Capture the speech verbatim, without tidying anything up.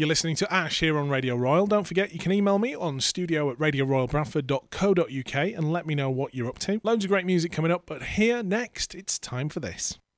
You're listening to Ash here on Radio Royal. Don't forget you can email me on studio at radio royal bradford dot co dot uk and let me know what you're up to. Loads of great music coming up, but here next, it's time for this.